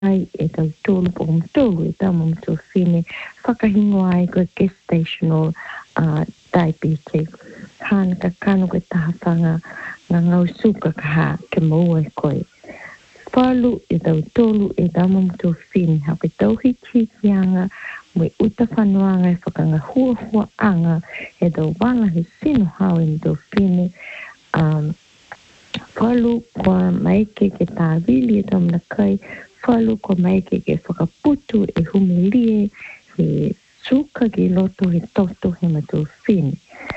ai e tau tōlu po mtolu e tau mtu fine whakahingo ai koe gestational diabetes. Hāna ka kano koe tahawhanga ngā ngau suka ka ha ke maua e koe. Whalu e tau tōlu e tau mtu fine hake tau hiki anga mo uta whanuanga e whakanga hua hua anga e tau wala he sino hao e mtu fine. Whalu kwa maike ke tāwili e tau mna kai. Whalu ko maike ke whakaputu e humilie he suka ki loto he toto he matu whine.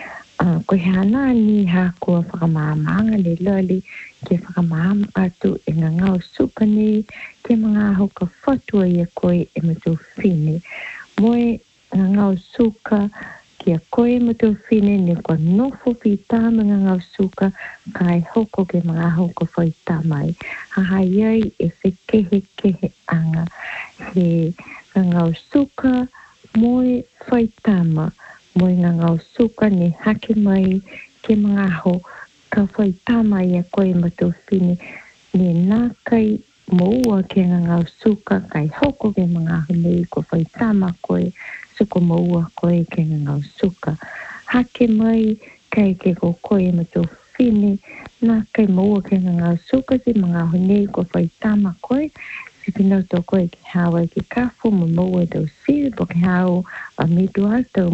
Ko he anani ha kua whakamāmanga le lali ke whakamāma atu e ngā ngau suka ni ke mga hoka whatua i a koe e matu whine. Moe ngā ngau suka ki a koe matu whine ni kua nofo pi tāma ngā ngau suka kai hoko ke mga hoko whai tāmai. Hahai ai e whekehe anga he ngā ngau suka moe whai tāma. Moe ngā ngau suka ni hake mai ke mga ho ka whai tāma i a koe matu whine ni nā kai maua ke ngā ngau suka kai hoko ke mga ho nei ko whai tāma koe suko maua koe ke ngā ngau suka. Hake mai kai ke ko koe matu whine nā kai maua ke ngā ngau suka si mga ho nei ko whai tāma koe si pino tō koe ki hawa ki kafo mo maua tau siri po ki hao a midua tau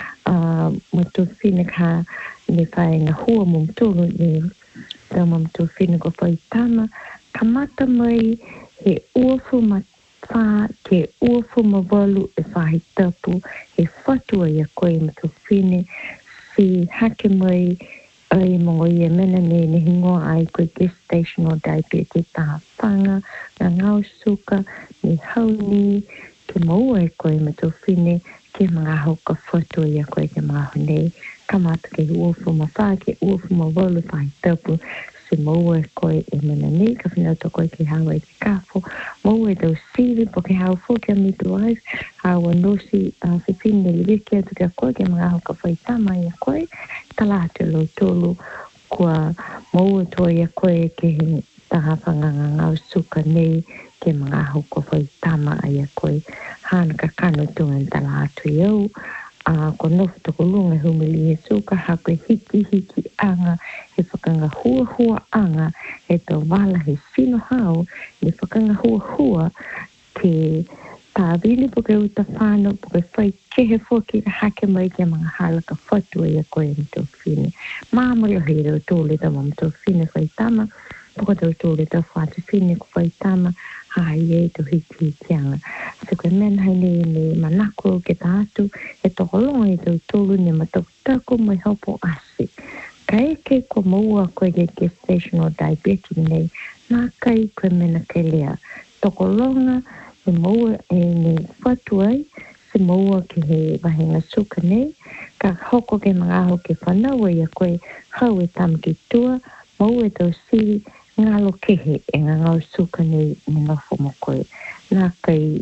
matu whine ka ni whae ngā hua mo mtulu ni tau matu whine ko whai tāma kamata mai he uafu matwha ke uafu mawalu e whahi tapu he whatua i a koe matu whine si hake mai ai mongo i e mena ne hingoa ai koe gestational diabetes taha whanga ngā ngau suka ni hauni ke maua e koe matu whine ke mga hoka whatua i a koe ke mga honei kamata ke uafu mawha ke uafu mawalu whahi tapu se maua e koe e mena nei ka whinauta koe ke hawa e ke kafo maua e tau siri po ke hawa fōke a mitu ai hawa nosi whipine li wiki atu ke koe ke mga hoka whaitama i a koe talate lo tolu kua maua toa i a koe ke he tahawhanga ngau suka nei ke mga hoka whaitama i a koe hana ka kano tungan talatu i au ko nofu toko lunga humili e suka hako hiki anga he whakanga hua anga he tau wala he sino hao he whakanga hua ke tāwili po ke uta whānau po ke whai kehe fōki ka hake mai ke mga hala ka whatua i a koe mto whine. Māmari o hei rau tōle tau mto whine whai tama po ka tau tōle tau whātu whine ko whai tama hai e to hiki anga. Se koe mena hai ne manako ke tātu e toko longa i tau tōlu ne matau tako mai haupo asi. Ka eke ko maua koe ke gestational diabetes nei, nā kai koe mena ke lea. Toko longa e maua e ne whatuai, se maua ke he wahenga suka nei, ka hoko ke mga aho ke whanaua i a koe hau e tam ki tua, maua e tau siri ngalo kehe e ngā ngau suka nei ni ngafo mo koe. Nā kai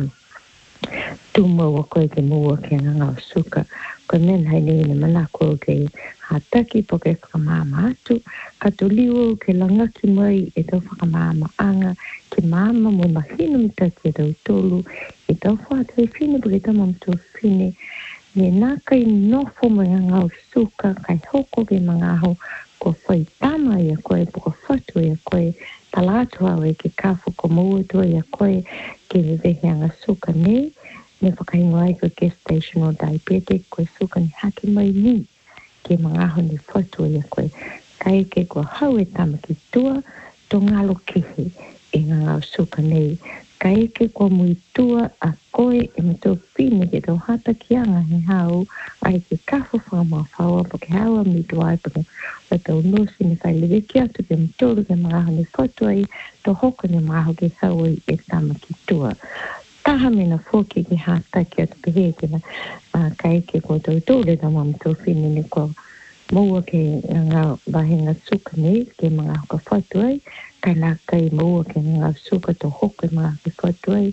tū maua koe ke maua ke ngā ngau suka. Koe men hai nei ne manako ke hātaki po ke whakamāma atu. Ka tū liu ke langaki mai e tau whakamāma anga ke māma mo mahinu mitaki e tau tolu. E tau whātu e whine po ke tau mamtu whine. Ne nā kai nofo mo ngā ngau suka kai hoko ke mga aho ko whai tama i a koe po ka whatu i a koe talatu au e ke kafo ko mauatua i a koe ke wewehe anga suka nei ne whakahingo ai ko gestational diabetic koe suka ni hake mai ni ke mga aho ni whatu i a koe kai ke ko hau e tama ki tua to ngalo kehe e ngā ngau suka nei kai ke ko mui tua a koe e mato whine ke tau hata ki anga he hau ai ke kafo whama whaua po ke haua mitu ai po ke o tau nosi ni whai lewe ki atu ke mtoro ke mga aho ni whatu ai to hoko ni mga aho ke hau e tama ki tua. Taha mena whoki ki hata ki atu pehe ke na kai ke ko tau tōre ta mama tau whine ni ko maua ke ngā wahenga suka nei ke mga aho ka whatu ai kai nā kai maua ke ngā suka to hoko mga aho ke whatu ai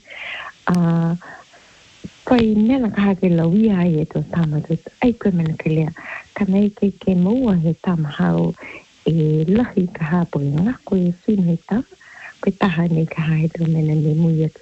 Pai nena ka hake lauia ai e tō tama tō ai koe mena ke lea. Ka nei ke maua he tama hao e lahi ka hapo i ngako e whinu he tama. Koe taha nei ka hae tō mena ne muia